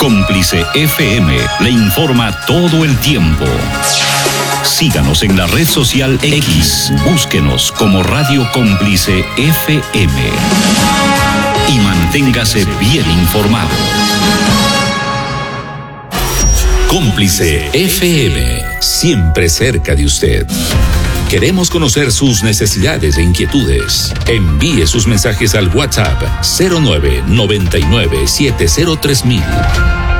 Cómplice FM le informa todo el tiempo. Síganos en la red social X. Búsquenos como Radio Cómplice FM. Y manténgase bien informado. Cómplice FM, siempre cerca de usted. Queremos conocer sus necesidades e inquietudes. Envíe sus mensajes al WhatsApp 0999703000.